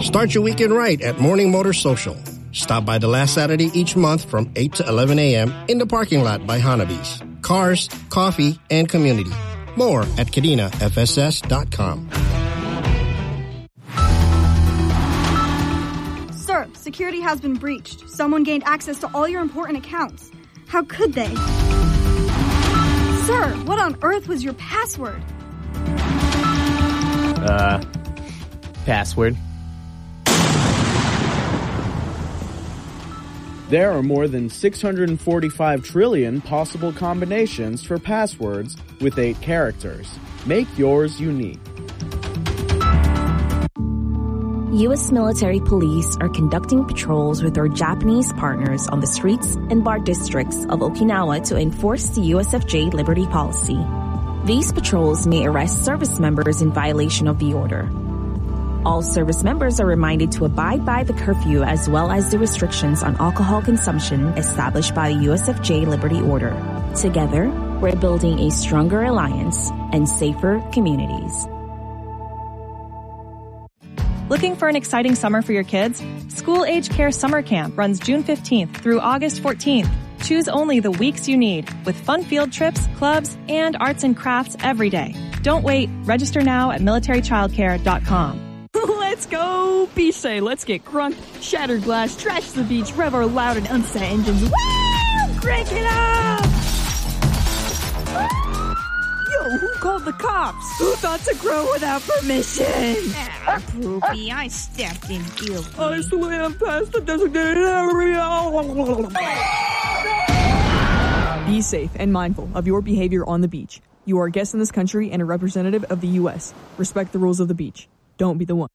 Start your weekend right at Morning Motor Social. Stop by the last Saturday each month from 8 to 11 a.m. in the parking lot by Hanabi's. Cars, coffee, and community. More at KadinaFSS.com. Sir, security has been breached. Someone gained access to all your important accounts. How could they? Sir, what on earth was your password? Password. There are more than 645 trillion possible combinations for passwords with 8 characters. Make yours unique. U.S. military police are conducting patrols with our Japanese partners on the streets and bar districts of Okinawa to enforce the USFJ Liberty Policy. These patrols may arrest service members in violation of the order. All service members are reminded to abide by the curfew as well as the restrictions on alcohol consumption established by the USFJ Liberty Order. Together, we're building a stronger alliance and safer communities. Looking for an exciting summer for your kids? School Age Care Summer Camp runs June 15th through August 14th. Choose only the weeks you need with fun field trips, clubs, and arts and crafts every day. Don't wait. Register now at militarychildcare.com. Let's go beach day. Let's get crunk, shattered glass, trash the beach, rev our loud and unset engines. Woo! Crank it up! Yo, who called the cops? Who thought to grow without permission? Poopy, I stepped in guilty. I slammed past the designated area. Be safe and mindful of your behavior on the beach. You are a guest in this country and a representative of the U.S. Respect the rules of the beach. Don't be the one.